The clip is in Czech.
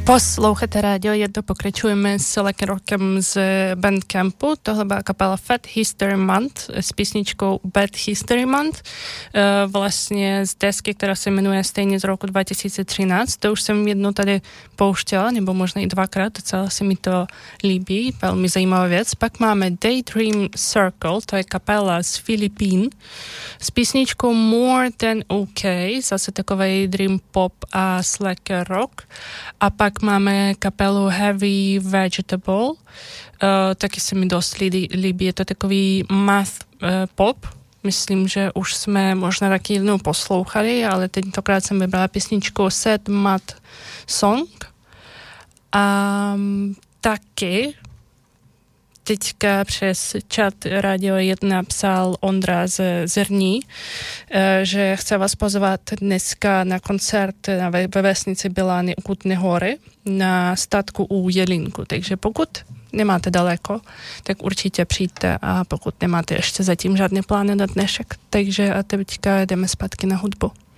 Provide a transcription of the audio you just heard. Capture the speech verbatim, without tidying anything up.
Posloucháte rádio jedno, pokračujeme s Lucky Rockem z Bandcampu. Tohle byla kapela Fat History Month s písničkou Bad History Month, vlastně z desky, která se jmenuje stejně z roku dva tisíce třináct. To už jsem jednou tady pouštěla, nebo možná i dvakrát, docela se mi to líbí, velmi zajímavá věc. Pak máme Daydream Circle, to je kapela z Filipín, s písničkou More Than OK, zase takový dream pop a slacker rock. A pak máme kapelu Heavy Vegetable, uh, taky se mi dost líbí, je to takový math uh, pop. Myslím, že už jsme možná taky jednou poslouchali, ale tentokrát jsem vybrala písničku Sad Math Song. A um, taky teďka přes chat Radio jedna psal Ondra z Zrní, že chce vás pozvat dneska na koncert ve vesnici Bilány u Kutné Hory na statku u Jelínku. Takže pokud nemáte daleko, tak určitě přijďte, a pokud nemáte ještě zatím žádné plány na dnešek, takže a teďka jdeme zpátky na hudbu.